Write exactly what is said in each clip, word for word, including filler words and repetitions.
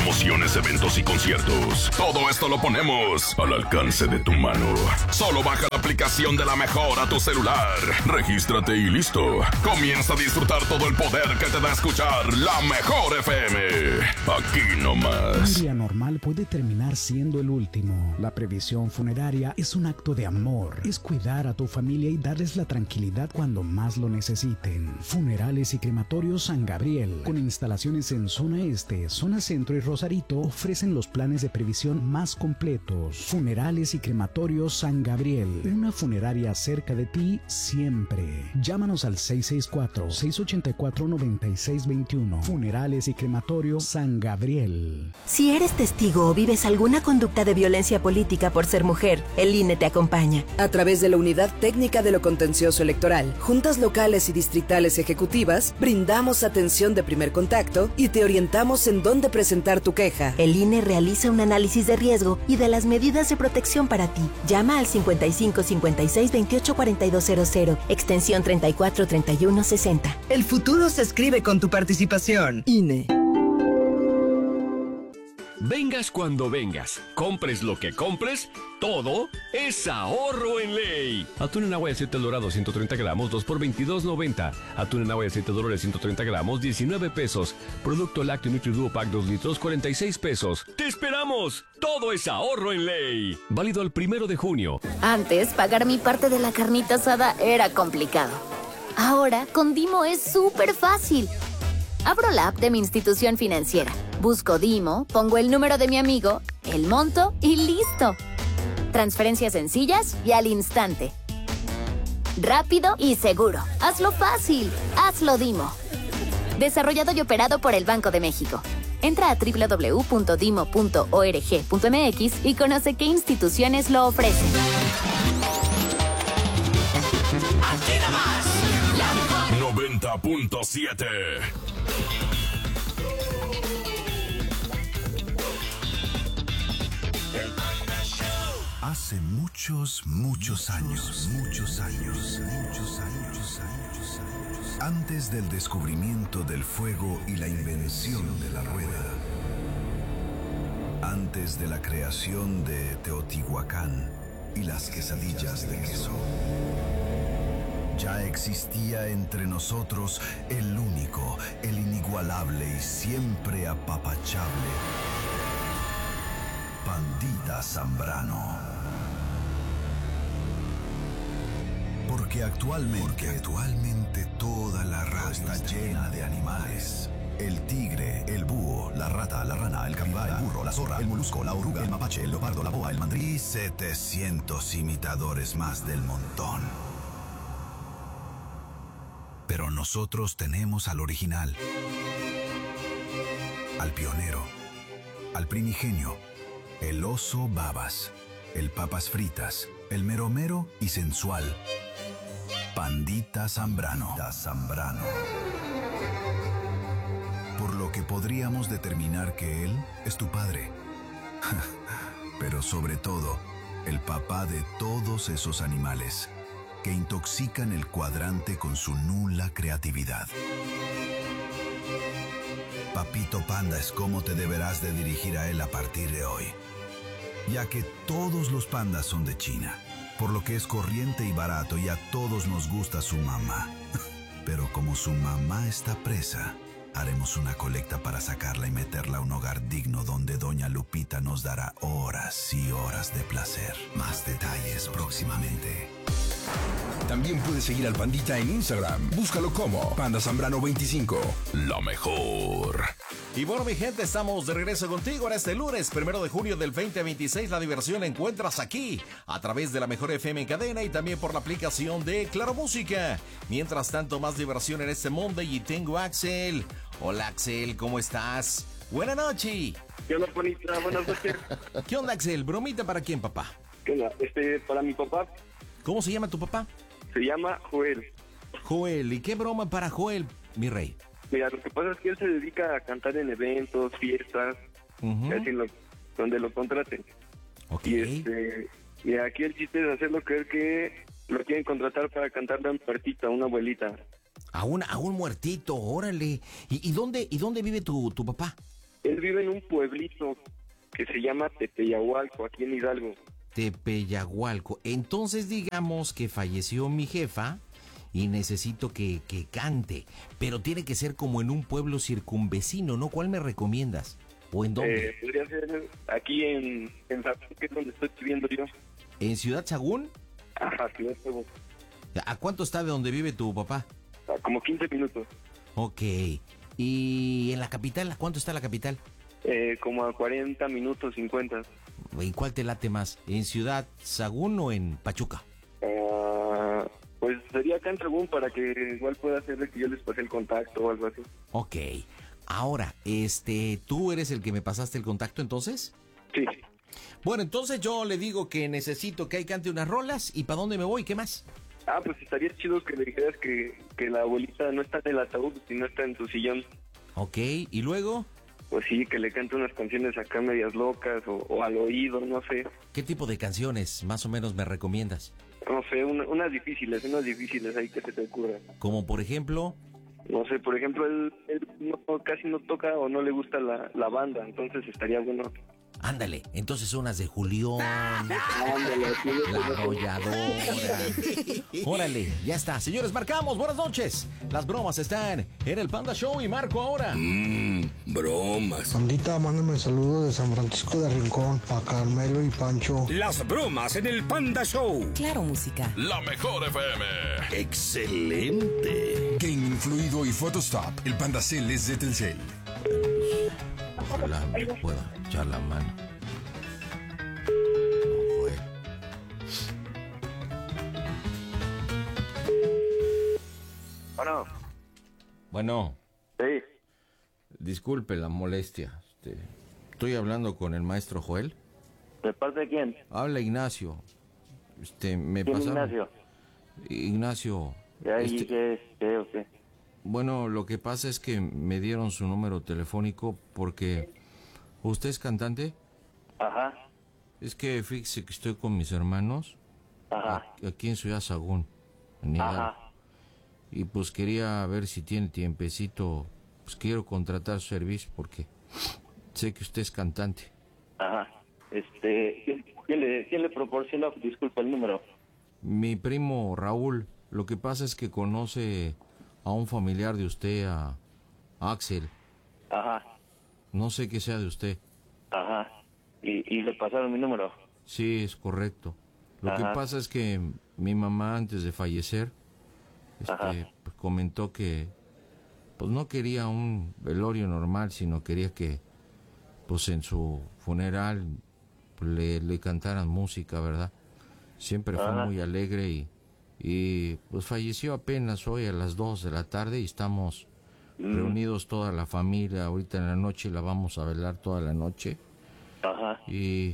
promociones, eventos y conciertos. Todo esto lo ponemos al alcance de tu mano. Solo baja la aplicación de La Mejor a tu celular. Regístrate y listo. Comienza a disfrutar todo el poder que te da escuchar La Mejor F M. Aquí nomás. Un día normal puede terminar siendo el último. La previsión funeraria es un acto de amor. Es cuidar a tu familia y darles la tranquilidad cuando más lo necesiten. Funerales y Crematorios San Gabriel, con instalaciones en zona este, zona centro y Rosarito, ofrecen los planes de previsión más completos. Funerales y Crematorios San Gabriel, una funeraria cerca de ti siempre. Llámanos al seis seis cuatro, seis ocho cuatro, nueve seis dos uno. Funerales y Crematorios San Gabriel. Si eres testigo o vives alguna conducta de violencia política por ser mujer, el I N E te acompaña. A través de la Unidad Técnica de lo Contencioso Electoral, juntas locales y distritales ejecutivas, brindamos atención de primer contacto y te orientamos en dónde presentar tu queja. El I N E realiza un análisis de riesgo y de las medidas de protección para ti. Llama al cincuenta y cinco, cincuenta y seis, veintiocho, cuarenta y dos cero cero, extensión treinta y cuatro, treinta y uno, sesenta. El futuro se escribe con tu participación. I N E. Vengas cuando vengas, compres lo que compres, todo es ahorro en ley. Atún en agua y aceite El Dorado ciento treinta gramos, dos por veintidós noventa. Atún en agua y aceite Dolores ciento treinta gramos, diecinueve pesos. Producto lácteo Nutriduo Pack dos litros, cuarenta y seis pesos. ¡Te esperamos! Todo es ahorro en ley. Válido el primero de junio. Antes, pagar mi parte de la carnita asada era complicado. Ahora, con Dimo es súper fácil. Abro la app de mi institución financiera, busco Dimo, pongo el número de mi amigo, el monto y listo. Transferencias sencillas y al instante. Rápido y seguro. Hazlo fácil. Hazlo Dimo. Desarrollado y operado por el Banco de México. Entra a doble u doble u doble u punto dimo punto org punto m x y conoce qué instituciones lo ofrecen. Aquí nomás, noventa punto siete. Hace muchos, muchos años, muchos años, muchos años, años, años, antes del descubrimiento del fuego y la invención de la rueda, antes de la creación de Teotihuacán y las quesadillas de queso, ya existía entre nosotros el único, el inigualable y siempre apapachable Pandita Zambrano. Porque actualmente, Porque actualmente toda la raza está llena de animales. El tigre, el búho, la rata, la rana, el capibara, el burro, la zorra, el molusco, la oruga, el mapache, el leopardo, la boa, el mandril y setecientos imitadores más del montón. Pero nosotros tenemos al original, al pionero, al primigenio, el oso babas, el papas fritas, el mero mero y sensual Pandita Zambrano. Zambrano. Por lo que podríamos determinar que él es tu padre. Pero sobre todo, el papá de todos esos animales que intoxican el cuadrante con su nula creatividad. Papito Panda es como te deberás de dirigir a él a partir de hoy, ya que todos los pandas son de China, por lo que es corriente y barato y a todos nos gusta su mamá. Pero como su mamá está presa, haremos una colecta para sacarla y meterla a un hogar digno donde Doña Lupita nos dará horas y horas de placer. Más detalles próximamente. También puedes seguir al Pandita en Instagram. Búscalo como Panda Zambrano veinticinco. La mejor. Y bueno, mi gente, estamos de regreso contigo ahora este lunes, primero de junio del veinte veintiséis. La diversión la encuentras aquí, a través de la Mejor F M en cadena y también por la aplicación de Claro Música. Mientras tanto, más diversión en este Monday y tengo a Axel. Hola, Axel, ¿cómo estás? Buenas noches. ¿Qué onda, Juanita? Buenas noches. ¿Qué onda, Axel? ¿Bromita para quién, papá? ¿Qué onda? Este, para mi papá. ¿Cómo se llama tu papá? Se llama Joel. Joel, ¿y qué broma para Joel, mi rey? Mira, lo que pasa es que él se dedica a cantar en eventos, fiestas, uh-huh. así lo, donde lo contraten. Okay. Y este, y aquí el chiste es hacerlo creer que lo quieren contratar para cantarle a un muertito, a una abuelita. A un, a un muertito, órale. ¿Y, y dónde y dónde vive tu, tu papá? Él vive en un pueblito que se llama Tepeyahualco, aquí en Hidalgo. Tepeyahualco. Entonces digamos que falleció mi jefa y necesito que, que cante, pero tiene que ser como en un pueblo circunvecino, ¿no? ¿Cuál me recomiendas? ¿O en dónde? Eh, podría ser aquí en, en Sagún, que es donde estoy viviendo yo. ¿En Ciudad Sagún? Ajá, Ciudad Sagún. ¿A cuánto está de donde vive tu papá? A como quince minutos. Ok. ¿Y en la capital? ¿A cuánto está la capital? Eh, como a cuarenta minutos, cincuenta. ¿En cuál te late más? ¿En Ciudad Sagún o en Pachuca? Uh, pues sería acá en Sagún para que igual pueda hacer que yo les pase el contacto o algo así. Ok. Ahora, este, ¿tú eres el que me pasaste el contacto entonces? Sí. Bueno, entonces yo le digo que necesito que ahí cante unas rolas. ¿Y para dónde me voy? ¿Qué más? Ah, pues estaría chido que le dijeras que, que la abuelita no está en el ataúd, sino está en su sillón. Ok, ¿y luego? Pues sí, que le cante unas canciones acá medias locas o, o al oído, no sé. ¿Qué tipo de canciones más o menos me recomiendas? No sé, una, unas difíciles, unas difíciles ahí que se te ocurra. Como por ejemplo... No sé, por ejemplo, él, él no, casi no toca o no le gusta la, la banda, entonces estaría bueno. Ándale, entonces unas de Julián, Ándale, sí, La Arrolladora. Órale, ya está. Señores, marcamos. Buenas noches. Las bromas están en el Panda Show y marco ahora. Mmm, bromas. Pandita, mándame saludos de San Francisco de Rincón a Carmelo y Pancho. Las bromas en el Panda Show. Claro, música. La mejor F M. Excelente. Game Influido y Photostop. El Panda Cell es de Telcel. Ojalá me pueda echar la mano. No fue. Bueno. Bueno. Sí. Disculpe la molestia. Este, estoy hablando con el maestro Joel. ¿De parte de quién? Habla Ignacio. Este, me ¿Quién pasaron... Ignacio? Ignacio. ¿Y ahí este... qué, qué o qué? Bueno, lo que pasa es que me dieron su número telefónico porque... ¿Usted es cantante? Ajá. Es que fíjese que estoy con mis hermanos. Ajá. Aquí en Ciudad Sagún. En Hidalgo. Ajá. Y pues quería ver si tiene tiempecito. Pues quiero contratar su servicio porque sé que usted es cantante. Ajá. Este, ¿quién, quién le, quién le proporcionó, disculpa, el número? Mi primo Raúl. Lo que pasa es que conoce a un familiar de usted, a, a Axel. Ajá. No sé qué sea de usted. Ajá. ¿Y, y le pasaron mi número? Sí, es correcto. Lo Ajá. que pasa es que mi mamá, antes de fallecer, este, pues, comentó que pues no quería un velorio normal, sino quería que pues en su funeral pues, le, le cantaran música, ¿verdad? Siempre fue Ajá. muy alegre y, y pues falleció apenas hoy a las dos de la tarde y estamos mm. reunidos toda la familia. Ahorita en la noche la vamos a velar toda la noche. Ajá. Y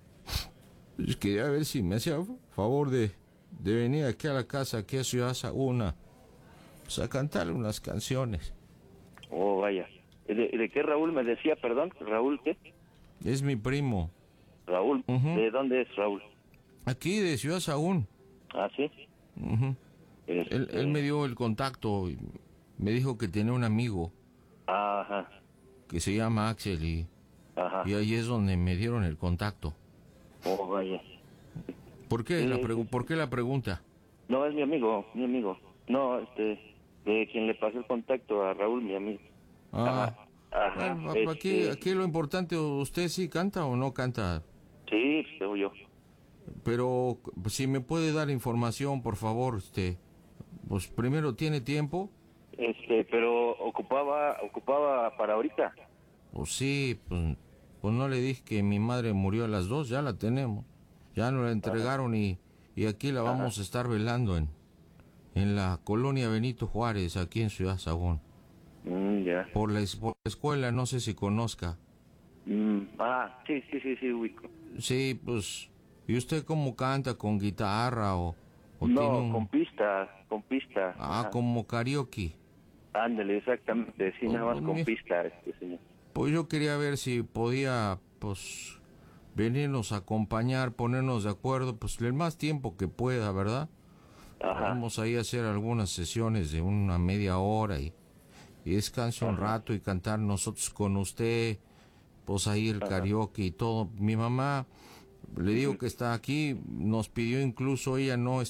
pues, quería ver si me hacía favor de, de venir aquí a la casa, aquí a Ciudad Sagún, pues a cantarle unas canciones. Oh, vaya. ¿De, de qué Raúl me decía, perdón? ¿Raúl qué? Es mi primo. Raúl. Uh-huh. ¿De dónde es Raúl? Aquí, de Ciudad Sagún. Ah, ¿sí? Uh-huh. Este... Él, él me dio el contacto y me dijo que tenía un amigo. Ajá. Que se llama Axel y... Ajá. Y ahí es donde me dieron el contacto. Oh, vaya. ¿Por qué, eh, la, pregu- ¿por qué la pregunta? No, es mi amigo, mi amigo. No, este, de quien le pasó el contacto a Raúl, mi amigo. Ah, Ajá. Ajá. Bueno, este... aquí, aquí lo importante, ¿usted sí canta o no canta? Sí, seguro yo. Pero si me puede dar información, por favor, este, pues primero, ¿tiene tiempo? Este, pero ocupaba, ocupaba para ahorita. Pues sí, pues, pues no le dije que mi madre murió a las dos, ya la tenemos. Ya nos la entregaron y, y aquí la vamos Ajá. a estar velando en, en la colonia Benito Juárez, aquí en Ciudad Sagún. Mm, ya. Por la, por la escuela, no sé si conozca. Mm, ah, sí, sí, sí, sí, ubico. Sí, pues, ¿y usted cómo canta? ¿Con guitarra o, o no, tiene un... con pista, con pista. Ah, Ajá. como karaoke. Ándale, exactamente, sí, oh, nada más con mi... pista, este señor. Pues yo quería ver si podía, pues, venirnos a acompañar, ponernos de acuerdo, pues, el más tiempo que pueda, ¿verdad? Ajá. Vamos ahí a hacer algunas sesiones de una media hora y, y descanse un rato y cantar nosotros con usted, pues ahí el karaoke y todo. Mi mamá, le digo que está aquí, nos pidió incluso, ella no